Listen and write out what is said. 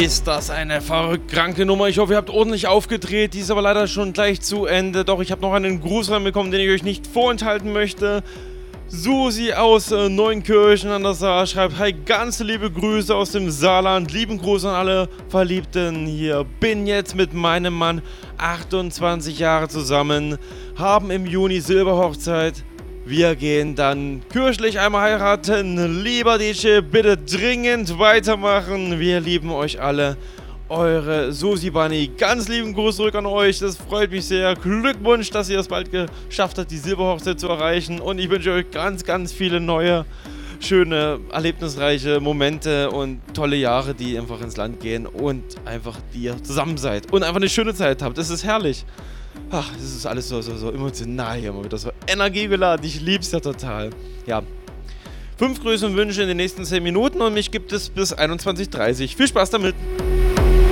Ist das eine verrückt kranke Nummer? Ich hoffe, ihr habt ordentlich aufgedreht. Die ist aber leider schon gleich zu Ende. Doch ich habe noch einen Gruß reinbekommen, den ich euch nicht vorenthalten möchte. Susi aus Neunkirchen an der Saar schreibt: Hi, ganz liebe Grüße aus dem Saarland. Lieben Gruß an alle Verliebten hier. Bin jetzt mit meinem Mann 28 Jahre zusammen. Haben im Juni Silberhochzeit. Wir gehen dann kirchlich einmal heiraten. Lieber DJ, bitte dringend weitermachen. Wir lieben euch alle. Eure Susi Bunny. Ganz lieben Gruß zurück an euch. Das freut mich sehr. Glückwunsch, dass ihr es bald geschafft habt, die Silberhochzeit zu erreichen. Und ich wünsche euch ganz, ganz viele neue, schöne, erlebnisreiche Momente und tolle Jahre, die einfach ins Land gehen und einfach, die ihr zusammen seid und einfach eine schöne Zeit habt. Das ist herrlich. Ach, das ist alles so emotional hier immer wieder, so energiegeladen. Ich lieb's ja total. Ja. 5 Grüße und Wünsche in den nächsten 10 Minuten und mich gibt es bis 21:30 Uhr. Viel Spaß damit!